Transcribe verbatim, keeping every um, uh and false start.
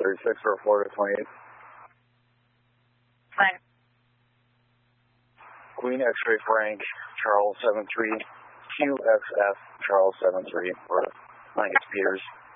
thirty-six for Florida twenty-eight. Fine. Queen X-ray Frank, Charles seven three, Q X F, Charles seven three, for Mike Peters.